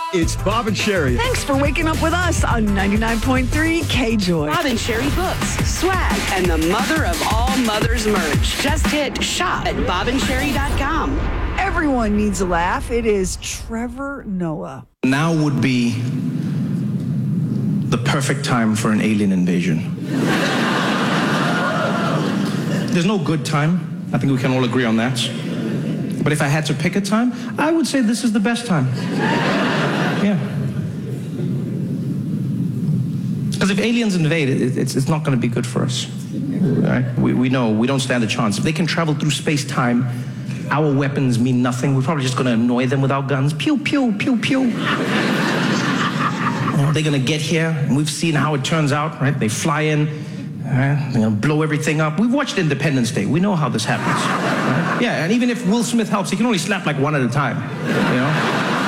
It's Bob and Sherry. Thanks for waking up with us on 99.3 K-Joy. Bob and Sherry books, swag, and the mother of all mothers merch. Just hit shop at bobandSherry.com. Everyone needs a laugh. It is Trevor Noah. Now would be the perfect time for an alien invasion. There's no good time. I think we can all agree on that. But if I had to pick a time, I would say this is the best time. Yeah. Because if aliens invade, it's not going to be good for us. Right? We know we don't stand a chance. If they can travel through space-time, our weapons mean nothing. We're probably just going to annoy them with our guns. Pew, pew, pew, pew. They're going to get here, and we've seen how it turns out, right? They fly in, they're going to blow everything up. We've watched Independence Day. We know how this happens. Right? Yeah, and even if Will Smith helps, he can only slap like one at a time, you know?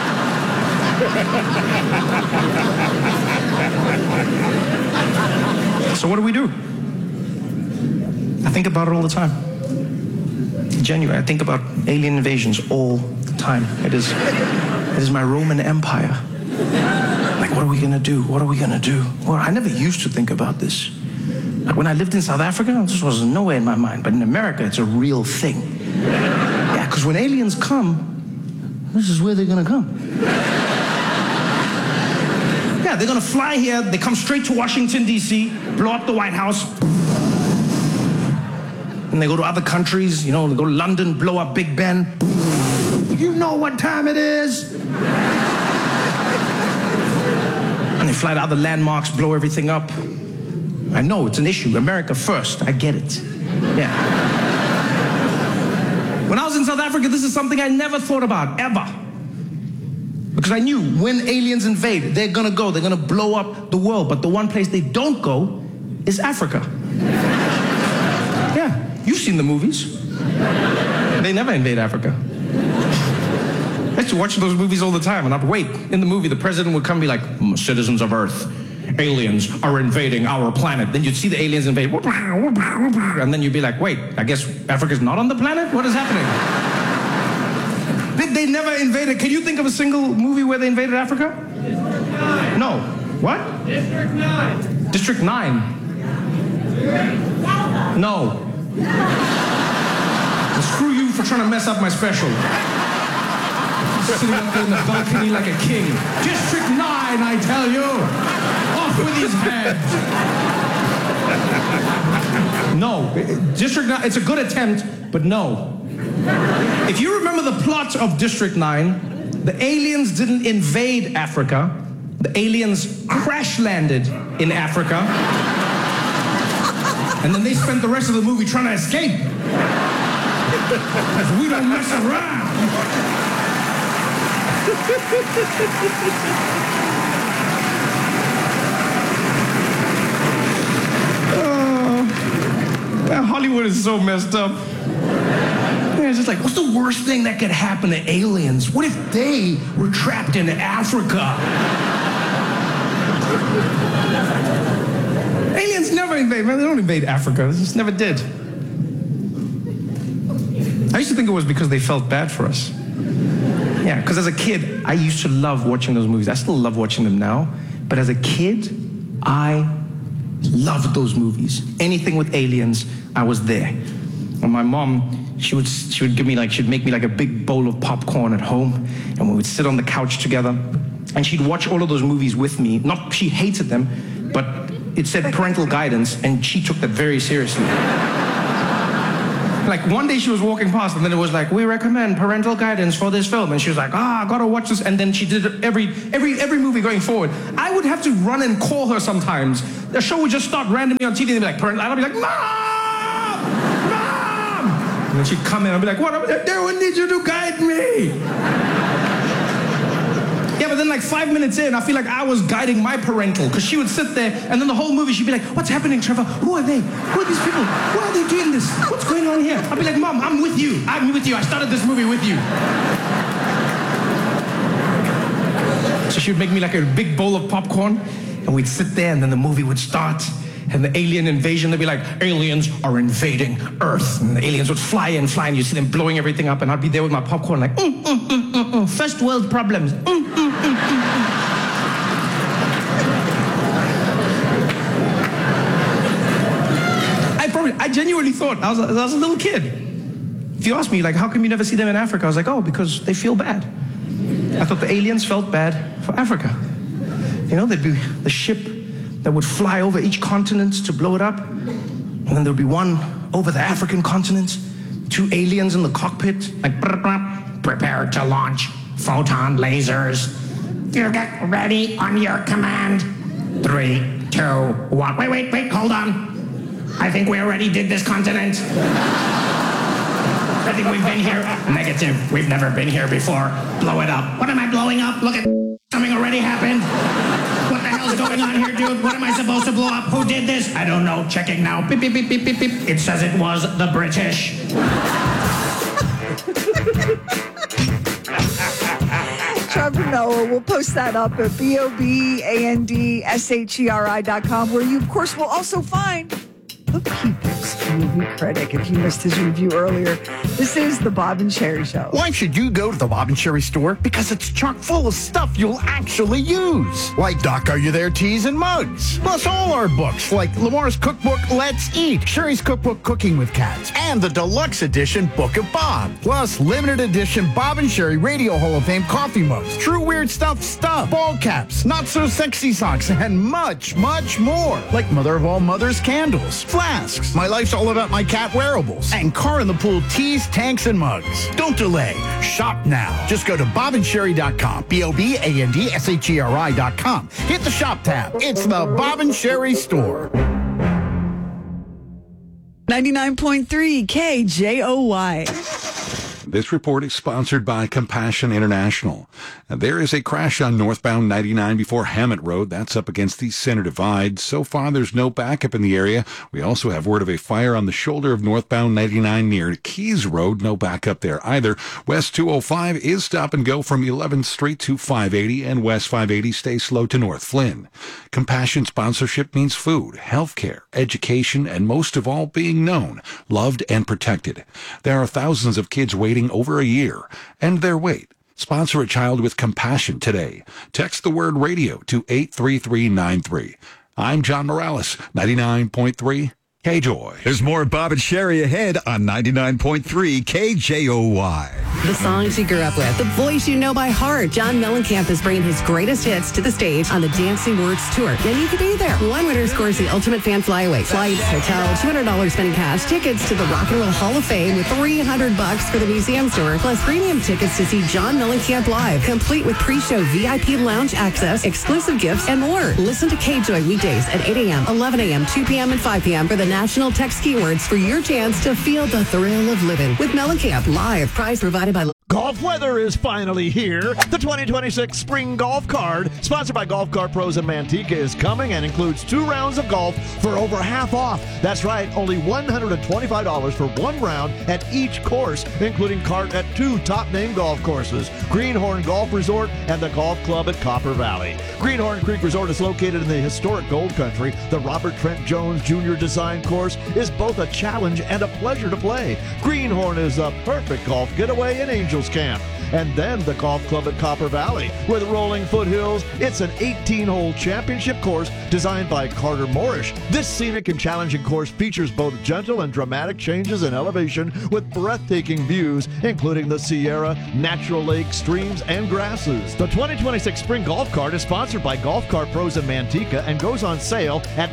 So what do we do? I think about it all the time. Genuine. I think about alien invasions all the time. It is my Roman Empire. Like, what are we gonna do? What are we gonna do? Well, I never used to think about this. Like when I lived in South Africa, this was nowhere in my mind. But in America, it's a real thing. Yeah, because when aliens come, this is where they're gonna come. Yeah, they're gonna fly here. They come straight to Washington, D.C., blow up the White House. And they go to other countries, you know, they go to London, blow up Big Ben. You know what time it is. And they fly to other landmarks, blow everything up. I know, it's an issue. America first, I get it. Yeah. When I was in South Africa, this is something I never thought about, ever. Because I knew when aliens invade, they're gonna go, they're gonna blow up the world. But the one place they don't go is Africa. Yeah. You've seen the movies. They never invade Africa. I used to watch those movies all the time, and I'd wait. In the movie, the president would come and be like, citizens of Earth, aliens are invading our planet. Then you'd see the aliens invade. And then you'd be like, wait, I guess Africa's not on the planet? What is happening? They never invaded. Can you think of a single movie where they invaded Africa? District 9. No. What? District 9. District 9. No. And screw you for trying to mess up my special. Sitting up there in the balcony like a king. District 9, I tell you. Off with his head. No. District 9, it's a good attempt, but no. If you remember the plot of District 9, the aliens didn't invade Africa. The aliens crash landed in Africa. And then they spent the rest of the movie trying to escape. Because we don't mess around. Hollywood is so messed up. It's just like, what's the worst thing that could happen to aliens? What if they were trapped in Africa? Aliens never invade, man. They don't invade Africa. They just never did. I used to think it was because they felt bad for us. Yeah, because as a kid, I used to love watching those movies. I still love watching them now. But as a kid, I loved those movies. Anything with aliens, I was there. And my mom, she would give me she'd make me like a big bowl of popcorn at home, and we would sit on the couch together, and she'd watch all of those movies with me. Not, she hated them, but it said parental guidance, and she took that very seriously. Like one day she was walking past, and then it was like, we recommend parental guidance for this film, and she was like, I gotta watch this, and then she did it every movie going forward. I would have to run and call her sometimes. The show would just start randomly on TV, and they'd be like, parental, and I'd be like, Mom! And then she'd come in, I'd be like, what? They would need you to guide me. Yeah, but then like 5 minutes in, I feel like I was guiding my parental, because she would sit there, and then the whole movie she'd be like, what's happening, Trevor? Who are they? Who are these people? Why are they doing this? What's going on here? I'd be like, Mom, I'm with you. I'm with you. I started this movie with you. So she would make me like a big bowl of popcorn, and we'd sit there, and then the movie would start. And the alien invasion, they'd be like, aliens are invading Earth. And the aliens would fly in, and you see them blowing everything up, and I'd be there with my popcorn like, first world problems. I genuinely thought, I was a little kid. If you ask me, like, how come you never see them in Africa? I was like, oh, because they feel bad. I thought the aliens felt bad for Africa. You know, there'd be the ship that would fly over each continent to blow it up. And then there'd be one over the African continent, 2 aliens in the cockpit, like, prepare to launch photon lasers. You get ready on your command. 3, 2, 1. Wait, hold on. I think we already did this continent. I think we've been here. Negative. We've never been here before. Blow it up. What am I blowing up? Look at something already happened. What the hell's going on here, dude? What am I supposed to blow up? Who did this? I don't know. Checking now. Beep, beep, beep, beep, beep, beep. It says it was the British. Trevor Noah, we'll post that up at BOBANDSHERI.com, where you, of course, will also find the People's Movie Critic. If you missed his review earlier, this is the Bob and Sherry Show. Why should you go to the Bob and Sherry store? Because it's chock full of stuff you'll actually use. Like Doc Are You There teas and mugs. Plus all our books, like Lamar's cookbook, Let's Eat, Sherry's cookbook, Cooking with Cats, and the deluxe edition Book of Bob. Plus limited edition Bob and Sherry Radio Hall of Fame coffee mugs, True Weird Stuff, ball caps, Not So Sexy socks, and much, much more. Like Mother of All Mothers candles, flasks, My Life's All About My Cat wearables, and Car in the Pool teas, tanks, and mugs. Don't delay. Shop now. Just go to bobandsherry.com. BOBANDSHERI.com. Hit the shop tab. It's the Bob and Sherry store. 99.3 KJOY. This report is sponsored by Compassion International. There is a crash on northbound 99 before Hammett Road. That's up against the center divide. So far, there's no backup in the area. We also have word of a fire on the shoulder of northbound 99 near Keys Road. No backup there either. West 205 is stop and go from 11th Street to 580, and West 580 stays slow to North Flynn. Compassion sponsorship means food, healthcare, education, and most of all, being known, loved, and protected. There are thousands of kids waiting over a year, and their wait. Sponsor a child with compassion today. Text the word radio to 83393. I'm John Morales, 99.3 KJOY. There's more Bob and Sherry ahead on 99.3 KJOY. The songs you grew up with, the voice you know by heart. John Mellencamp is bringing his greatest hits to the stage on the Dancing Words Tour. And you can be there. One winner scores the Ultimate Fan Flyaway. Flights, hotel, $200 spending cash, tickets to the Rock and Roll Hall of Fame with $300 for the museum tour, plus premium tickets to see John Mellencamp live, complete with pre-show VIP lounge access, exclusive gifts, and more. Listen to KJOY weekdays at 8 a.m., 11 a.m., 2 p.m., and 5 p.m. for the National Text Keywords for your chance to feel the thrill of living with Mellencamp live. Prize provided by Golf weather is finally here. The 2026 Spring Golf Card, sponsored by Golf Cart Pros in Manteca, is coming and includes 2 rounds of golf for over half off. That's right, only $125 for 1 round at each course, including cart at 2 top-name golf courses, Greenhorn Golf Resort and the Golf Club at Copper Valley. Greenhorn Creek Resort is located in the historic Gold Country. The Robert Trent Jones Jr. Design course is both a challenge and a pleasure to play. Greenhorn is a perfect golf getaway in Angels Camp. And then the Golf Club at Copper Valley. With rolling foothills, it's an 18-hole championship course designed by Carter Moorish. This scenic and challenging course features both gentle and dramatic changes in elevation with breathtaking views, including the Sierra, natural lakes, streams, and grasses. The 2026 Spring Golf Cart is sponsored by Golf Cart Pros in Manteca and goes on sale at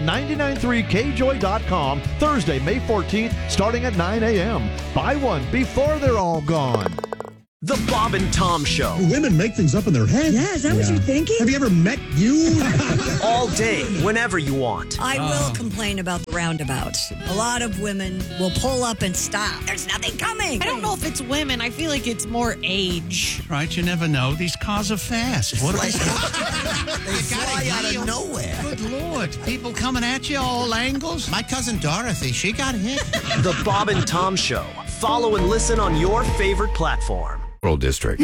993kjoy.com Thursday, May 14th, starting at 9 a.m. Buy one before they're all gone. The Bob and Tom Show. Women make things up in their head. Yeah, is that what you're thinking? Have you ever met you? All day, whenever you want. I will complain about the roundabouts. A lot of women will pull up and stop. There's nothing coming. I don't know if it's women. I feel like it's more age. Right, you never know. These cars are fast. What They fly out of nowhere. Good Lord. People coming at you all angles. My cousin Dorothy, she got hit. The Bob and Tom Show. Follow and listen on your favorite platform. District.